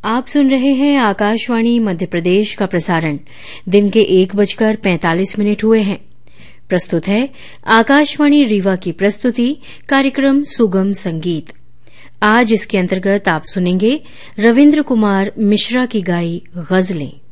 आप सुन रहे हैं आकाशवाणी मध्य प्रदेश का प्रसारण। दिन के 1:45 हुए हैं। प्रस्तुत है आकाशवाणी रीवा की प्रस्तुति कार्यक्रम सुगम संगीत। आज इसके अंतर्गत आप सुनेंगे रविन्द्र कुमार मिश्रा की गाई गजलें।